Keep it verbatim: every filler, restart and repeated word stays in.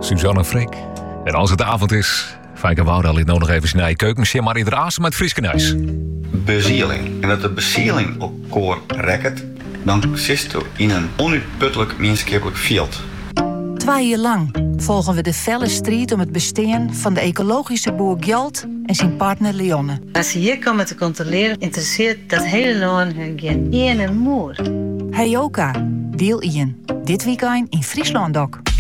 Suzanne en Freek. En als het avond is, Fijke Wouda liet nog even snijden keukensje, maar in het razen met Frieskenijs. Bezieling. En dat de bezieling op koor rekt, dan zit je in een onuitputtelijk menselijkelijk veld. Twee jaar lang volgen we de felle strijd om het bestaan van de ecologische boer Gjalt en zijn partner Leonne. Als ze hier komen te controleren, interesseert dat hele land hun geen ene moer. Heyoka, deel één. Dit weekend in Friesland ook.